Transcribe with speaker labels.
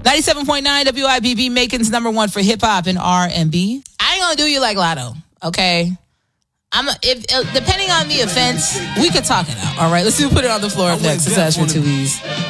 Speaker 1: 97.9 WIBB, Macon's number one for hip hop and R&B. I ain't gonna do you like Lotto, okay? Depending on the offense, we could talk it out. All right, let's put it on the floor next. It's Asher 2 E's.